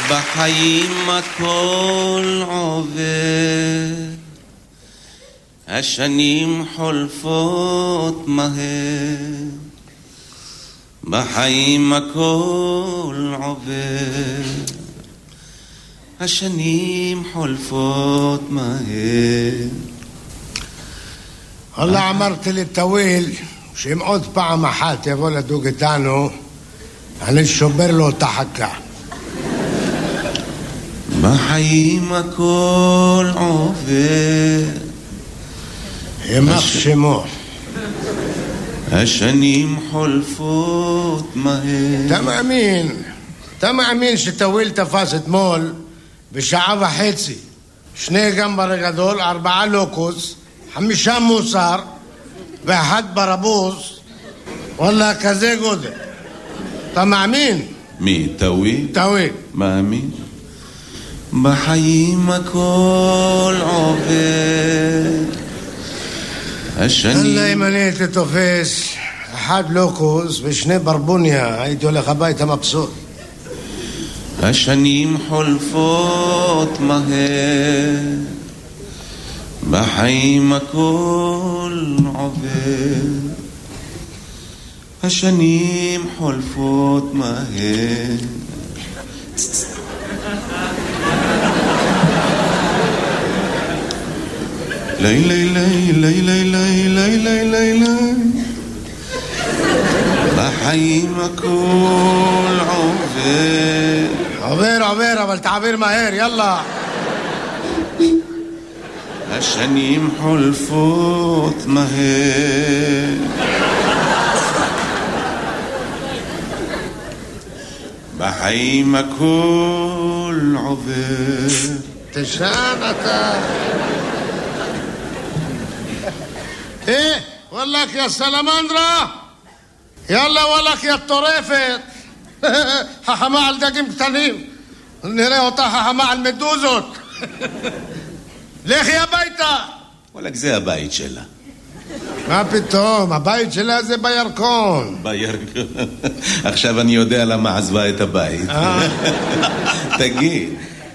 בחיים הכל עובר, השנים חולפות מהר, בחיים הכל עובר, השנים חולפות מהר. والله אמרתי לטוויל שאם עוד פעם אחת יבוא לדוג איתנו אני שובר לו את החכה. בחיים הכל עובר, ימח שמו, השנים חולפות מהר. אתה מאמין שטוויל תפס אתמול בשעה וחצי 2 גמבר גדול, 4 לוקוס, 5 מוסר ואחד ברבוז? וואלה, כזה גודל. אתה מאמין? מי? טוויל? טוויל. מאמין. בחיים הכל עובר, השנים... אללה, אם אני הייתי תופס 1 לוקוס ו2 ברבוניה הייתי הולך הביתה מבסוט. השנים חולפות מהר, בחיים הכל עובר, השנים חולפות מהר. לילי לילי לילי לילי לילי, בחיים הכל עובר. עובר, אבל תעביר מהר, יאללה. השנים חולפות מהר, בחיים הכל עובר. תשען אתה. וואלק יא סלמנדרה, יאללה וואלק יא טורפת. חכמה על דגים קטנים, נראה אותה חכמה על מדוזות. לכי הביתה. וואלק, זה הבית שלה. מה פתאום, הבית שלה זה בירקון. בירקון. עכשיו אני יודע למה עזבה את הבית. תגיד,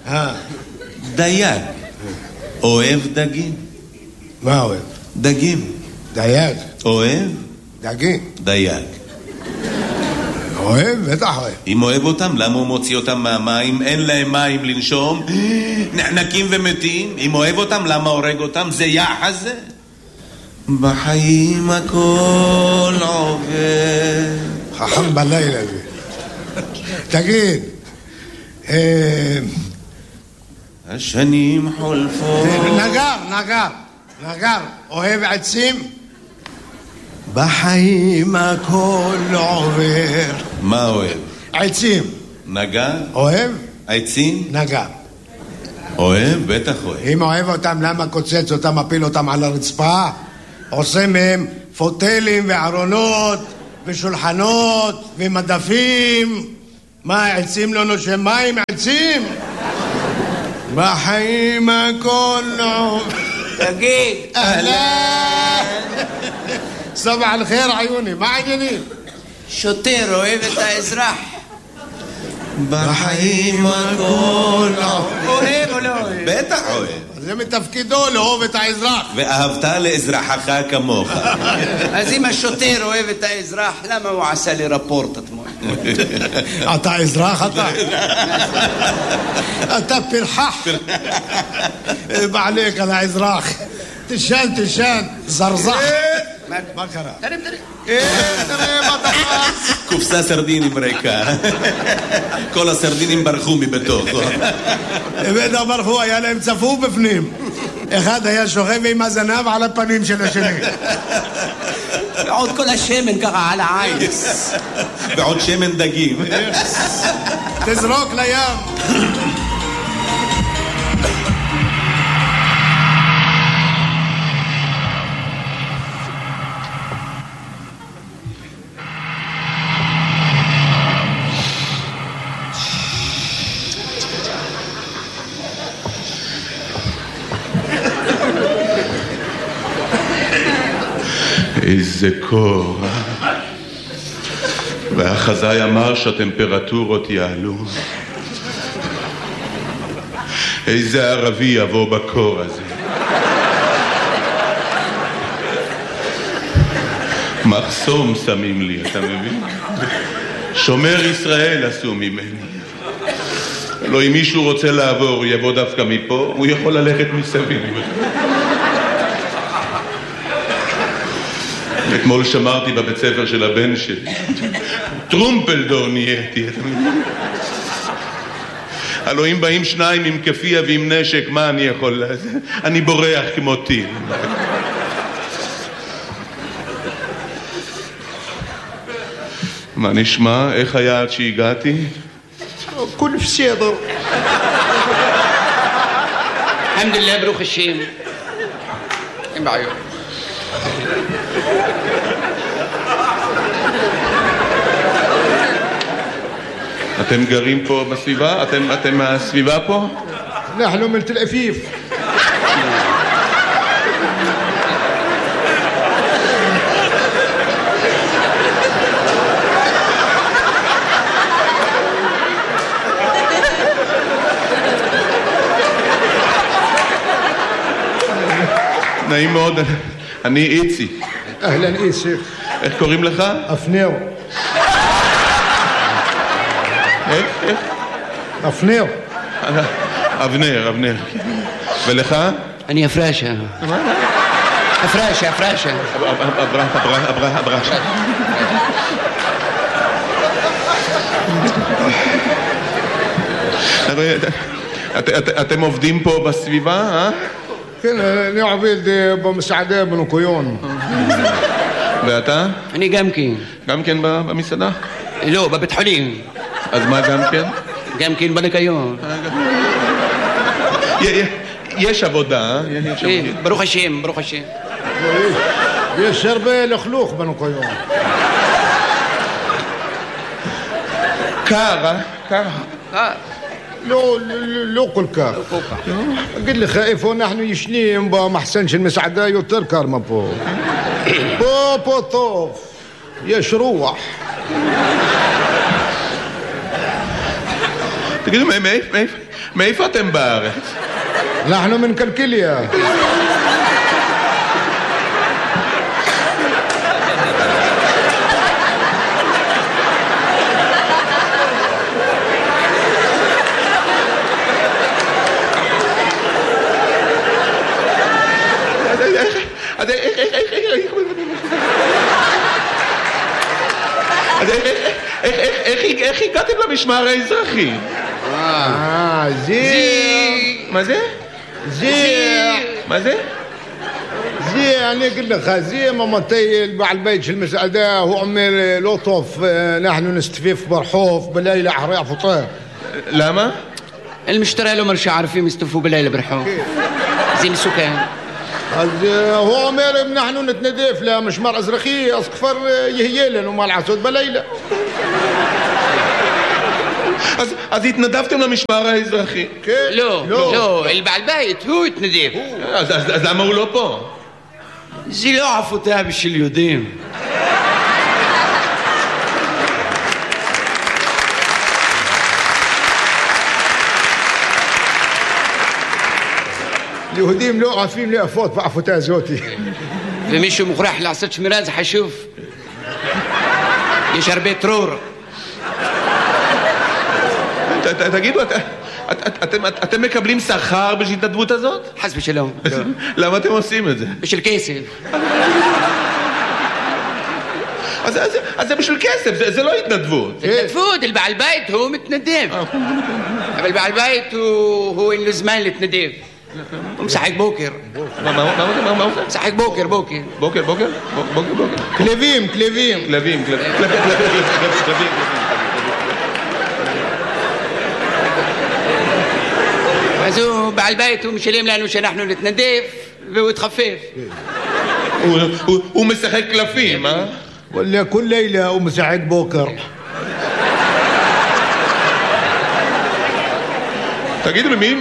דייג אוהב דגים? מה אוהב? דגים. דייג. אוהב? דגים. דייג. אוהב? בטח אוהב. אם אוהב אותם, למה הוא מוציא אותם מהמים? אין להם מים לנשום, נחנקים ומתים. אם אוהב אותם, למה הורג אותם? זה יחס זה. בחיים הכל עובר. חכם בלילה זה. תגיד, השנים חולפות. נגר, אוהב עצים? בחיים הכל עובר. מה אוהב? עצים. נגר? אוהב? עצים? נגר. אוהב? בטח אוהב. אם אוהב אותם, למה קוצץ אותם, מפיל אותם על הרצפה? עושה מהם פוטלים וארונות ושולחנות ומדפים. מה, עצים לא נושם מים? עצים? בחיים הכל עובר. תגיד, אהלן. סבח אל-חיר עיוני, מה העניינים? שוטר אוהב את האזרח. בחיים הכל אוהב או לא אוהב? בטח אוהב. זה מתפקידו לאהוב את האזרח. ואהבת לאזרחך כמוך. אז אם השוטר אוהב את האזרח, למה הוא עשה לי רפורט אתמול? אתה אזרח אתה? אתה פרחח. בעליק על האזרח. תשן, זרזח. מה קרה? תראה מה דפק. קופסה סרדינים ריקה. כל הסרדינים ברחו מבתוך. בטח ברחו, היה להם צפוף בפנים. אחד היה שוכב עם הזנב על הפנים של השני. ועוד כל השמן ככה על העין. ועוד שמן דגים. תזרוק לים. איזה קור. והחזאי אמר שהטמפרטורות יעלו. איזה ערבי יבוא בקור הזה. מחסום שמים לי, אתה מבין? שומר ישראל עשו ממני. לא, אם מישהו רוצה לעבור, הוא יבוא דווקא מפה, הוא יכול ללכת מסביב. אתמול שמרתי בבית ספר של הבן שלי. טרומפלדור נהייתי. הלוא אם באים שניים עם כפיה ועם נשק, מה אני יכול לעשות? אני בורח כמו טיל. מה נשמע? איך היה עד שהגעתי? كل בסדר. الحمد لله ברוך השם. אין בעיות. אתם גרים פה בסביבה? אתם מהסביבה פה? אנחנו מתל אביב. נעים מאוד, אני איצי. אהלן איצי. איך קוראים לך? אפנר. איך? אפנר. אבנר. ולך? אני אפרשה. אפרשה. אברשה. אתם עובדים פה בסביבה, אה? כן, אני עובד במסעדה בנוקיון. ואתה? אני גם כן. גם כן במסעדה? לא, בבית חולים. אז מה גם כן? גם כן בניקיון. יש עבודה, ברוך השם. יש הרבה לכלוך בנוקיון. קר. לא כל כך. אגיד לך איפה אנחנו ישנים במחסן של מסעדה יותר קר מפה. פה טוב, יש רוח. תגידו, מאיפה אתם בארץ? אנחנו מן קלקיליה. איך הגעתם למשמר האזרחי? מה זה? מה זה? אני אגיד לך, זה ממתי בעל בית של מסעדה, הוא אומר לא טוב, אנחנו נסתופף ברחוב בלילה אחרי הפוטר. למה? המשטרה לא מרשה ערבים יסתופפו בלילה ברחוב. זה מסוכן. אז הוא אומר אם אנחנו נתנדף למשמר אזרחי, אז כבר יהיה לנו מה לעשות בלילה. אז התנדבתם למשמר האזרחי? כן. לא, בעל בית, הוא התנדב. אז למה הוא לא פה? זה לא עפותה בשביל יהודים. יהודים לא עפים לעפות בעפותה הזאת. ומישהו מוכרח לעשות שמירה, זה חשוב. יש הרבה טרור. תגידו, אתם מקבלים שכר בשביל ההתנדבות הזאת? חס ושלום. למה אתם עושים את זה? בשביל כסף. אז זה בשביל כסף, זה לא התנדבות. זה התנדבות, בעל בית הוא מתנדב. אבל בעל בית הוא אין לו זמן להתנדב. הוא משחק בוקר. מה הוא עושה? משחק בוקר. בוקר? כלבים. אז הוא בעל בית, הוא משלם לנו שאנחנו נתנדב והוא יתחפף. הוא משחק קלפים, אה? וلا כל לילה הוא משחק בוקר. תגידו לי,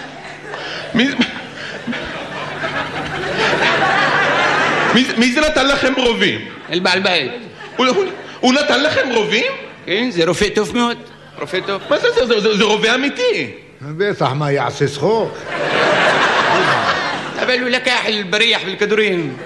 מי זה נתן לכם רובים? בעל בית. הוא נתן לכם רובים? כן, זה רופא טוב מאוד. רופא טוב. מה זה רובה אמיתי? بيصح ما يعصي سخوك. قبل ولا كاحل بريح بالكدرين.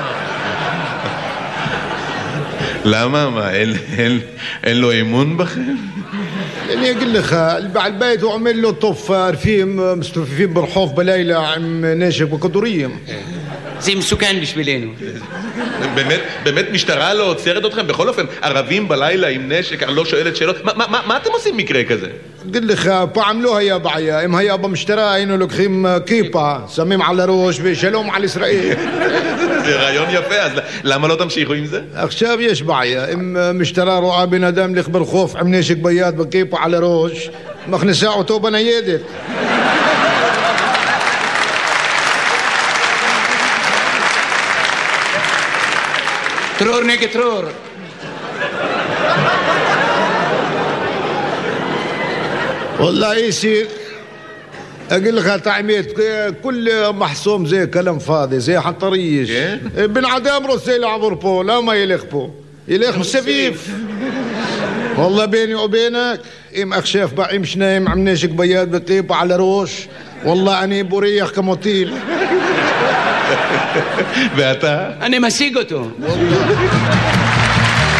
למה? מה, אין לו אמון בכם? يعني أقول لك البع البيت وعمل له طف رفيم مستوففين بالحوف بليلة عم ناشف وكدوريم. זה מסוכן בשבילנו. באמת משטרה לא עוצרת אתכם? בכל אופן, ערבים בלילה עם נשק, אני לא שואלת שאלות. מה אתם עושים מקרה כזה? قل لك פעם לא היה בעיה, אם היה במשטרה היינו לוקחים כיפה, שמים על הראש ושלום על ישראל. זה רעיון יפה, אז למה לא תמשיכו עם זה? עכשיו יש בעיה, אם משטרה רואה בן אדם לך ברחוב עם נשק ביד בכיפה על הראש, מכניסה אותו בניידת. טרור נגד טרור. والله يسير اقول لك تعميت كل محصوم زي كلام فاضي زي حنطريش بن عدام رسيل عبر بو لا ما يليق بو يليق سفيف والله بيني وبينك ام اخشاف بقى مش نايم عم ناشك بياد بطيب على روش والله اني بريح كموتيل ואתה? אני משיג אותו.